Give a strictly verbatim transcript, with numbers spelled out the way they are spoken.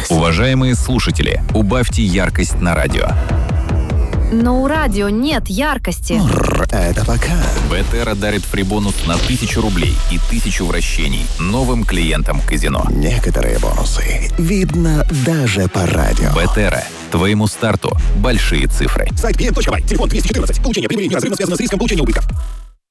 Уважаемые слушатели, убавьте яркость на радио. Но у радио нет яркости. Это пока. Бетера дарит фрибонус на тысячу рублей и тысячу вращений новым клиентам казино. Некоторые бонусы видно даже по радио. Бетера. Твоему старту большие цифры. Сайт пи эм точка бай. Телефон двести четырнадцать. Получение прибыли неразрывно связано с риском получения убытков.